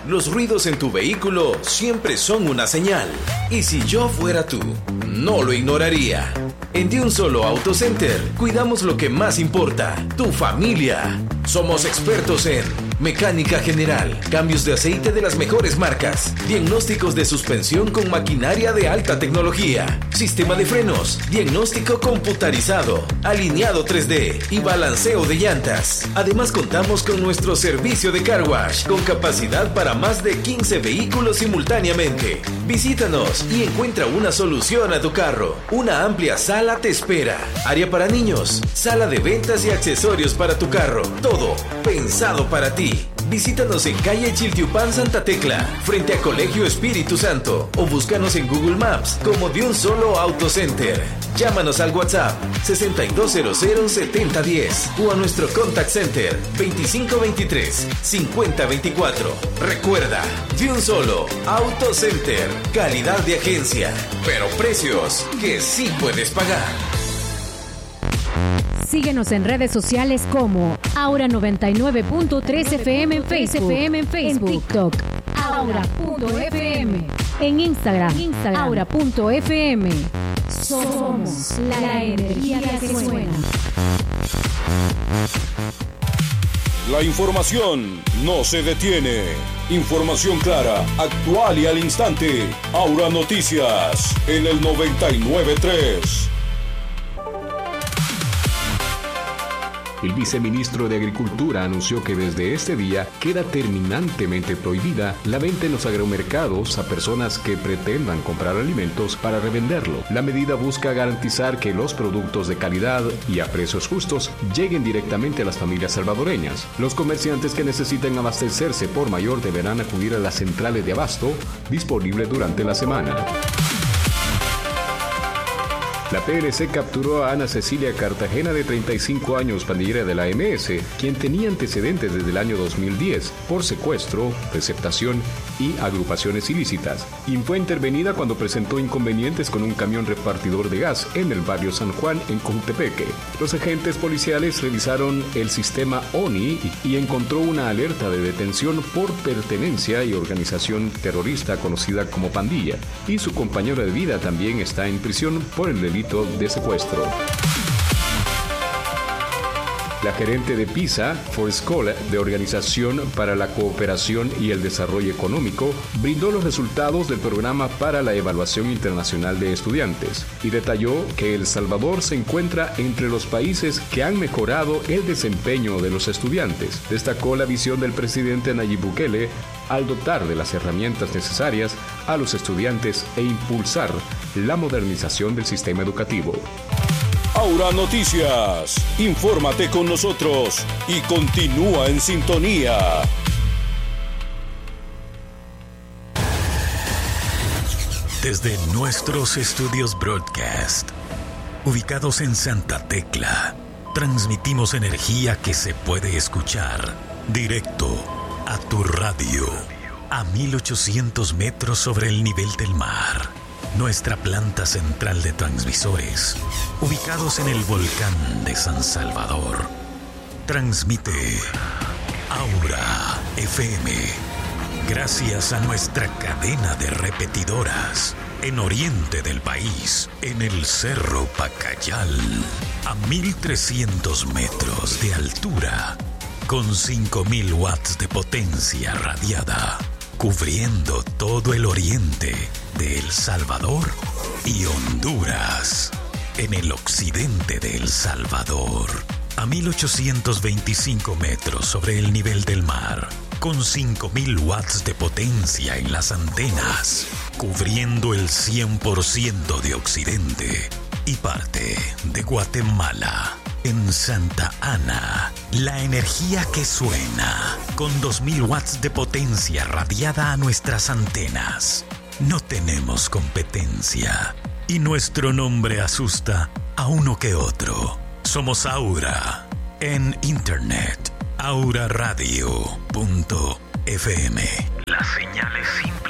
Los ruidos en tu vehículo siempre son una señal. Y si yo fuera tú, no lo ignoraría. En De Un Solo Auto Center cuidamos lo que más importa, tu familia. Somos expertos en mecánica general, cambios de aceite de las mejores marcas, diagnósticos de suspensión con maquinaria de alta tecnología, sistema de frenos, diagnóstico computarizado, alineado 3D y balanceo de llantas. Además contamos con nuestro servicio de car wash con capacidad para más de 15 vehículos simultáneamente. Visítanos y encuentra una solución a tu carro. Una amplia sala te espera. Área para niños, sala de ventas y accesorios para tu carro. Todo pensado para ti. Visítanos en calle Chiltiupán Santa Tecla, frente a Colegio Espíritu Santo, o búscanos en Google Maps como De Un Solo Auto Center. Llámanos al WhatsApp 6200-7010 o a nuestro Contact Center 2523-5024. Recuerda, De Un Solo Auto Center, calidad de agencia, pero precios que sí puedes pagar. Síguenos en redes sociales como Aura 99.3 FM en Facebook, en TikTok, Aura.fm, en Instagram, Aura.fm. Somos la energía que suena. La información no se detiene. Información clara, actual y al instante. Aura Noticias en el 99.3. El viceministro de Agricultura anunció que desde este día queda terminantemente prohibida la venta en los agromercados a personas que pretendan comprar alimentos para revenderlo. La medida busca garantizar que los productos de calidad y a precios justos lleguen directamente a las familias salvadoreñas. Los comerciantes que necesiten abastecerse por mayor deberán acudir a las centrales de abasto disponibles durante la semana. La PNC capturó a Ana Cecilia Cartagena, de 35 años, pandillera de la MS, quien tenía antecedentes desde el año 2010 por secuestro, receptación y agrupaciones ilícitas, y fue intervenida cuando presentó inconvenientes con un camión repartidor de gas en el barrio San Juan, en Cojutepeque. Los agentes policiales revisaron el sistema ONI y encontró una alerta de detención por pertenencia y organización terrorista conocida como pandilla, y su compañera de vida también está en prisión por el delito de secuestro. La gerente de PISA, Forscola, de Organización para la Cooperación y el Desarrollo Económico, brindó los resultados del programa para la evaluación internacional de estudiantes y detalló que El Salvador se encuentra entre los países que han mejorado el desempeño de los estudiantes. Destacó la visión del presidente Nayib Bukele al dotar de las herramientas necesarias a los estudiantes e impulsar la modernización del sistema educativo. Aura Noticias, infórmate con nosotros y continúa en sintonía. Desde nuestros estudios broadcast, ubicados en Santa Tecla, transmitimos energía que se puede escuchar directo a tu radio, a 1800 metros sobre el nivel del mar. Nuestra planta central de transmisores, ubicados en el volcán de San Salvador, transmite Aura FM. Gracias a nuestra cadena de repetidoras en oriente del país, en el Cerro Pacayal, a 1300 metros de altura, con 5000 watts de potencia radiada, cubriendo todo el oriente de El Salvador y Honduras, en el occidente de El Salvador, a 1825 metros sobre el nivel del mar, con 5000 watts de potencia en las antenas, cubriendo el 100% de occidente y parte de Guatemala. En Santa Ana, la energía que suena, con 2000 watts de potencia radiada a nuestras antenas. No tenemos competencia y nuestro nombre asusta a uno que otro. Somos Aura. En internet, auraradio.fm. La señal es simple